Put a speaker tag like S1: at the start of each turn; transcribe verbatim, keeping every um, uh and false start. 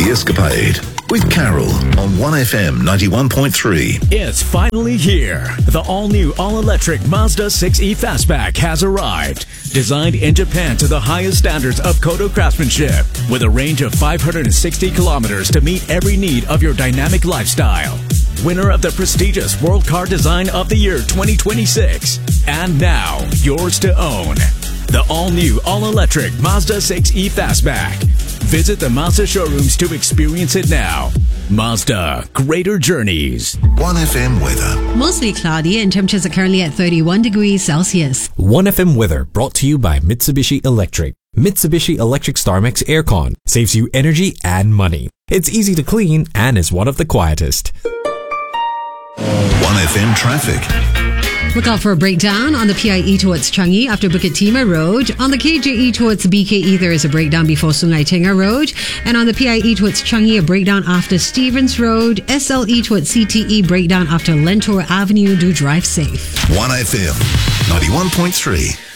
S1: Escapade with Carol on one F M ninety-one point three.
S2: It's finally here. The all-new, all-electric Mazda six E Fastback has arrived. Designed in Japan to the highest standards of Kodo craftsmanship, with a range of five hundred sixty kilometers to meet every need of your dynamic lifestyle. Winner of the prestigious World Car Design of the Year twenty twenty-six. And now, yours to own. The all-new, all-electric Mazda six E Fastback. Visit the Mazda showrooms to experience it now. Mazda, greater journeys.
S1: one F M weather.
S3: Mostly cloudy and temperatures are currently at thirty-one degrees Celsius.
S4: one F M weather brought to you by Mitsubishi Electric. Mitsubishi Electric StarMax Aircon saves you energy and money. It's easy to clean and is one of the quietest.
S1: one F M traffic.
S3: Look out for a breakdown on the P I E towards Changi after Bukit Timah Road. On the K J E towards B K E, there is a breakdown before Sungai Tengah Road. And on the P I E towards Changi, a breakdown after Stevens Road. S L E towards C T E, breakdown after Lentor Avenue. Do drive safe.
S1: one F M ninety-one point three.